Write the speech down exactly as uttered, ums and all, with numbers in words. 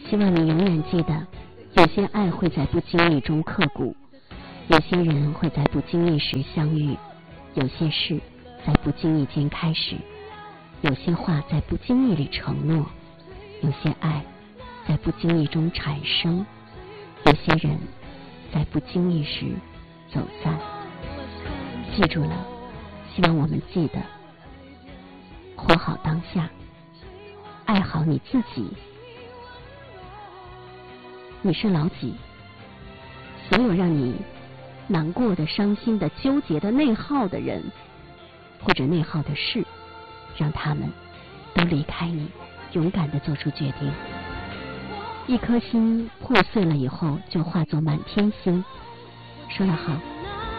希望你永远记得，有些爱会在不经意中刻骨，有些人会在不经意时相遇，有些事在不经意间开始，有些话在不经意里承诺，有些爱在不经意中产生，有些人在不经意时走散。记住了，希望我们记得活好当下，爱好你自己。你是老几？所有让你难过的、伤心的、纠结的、内耗的人，或者内耗的事，让他们都离开你，勇敢地做出决定。一颗心破碎了以后，就化作满天星。说得好。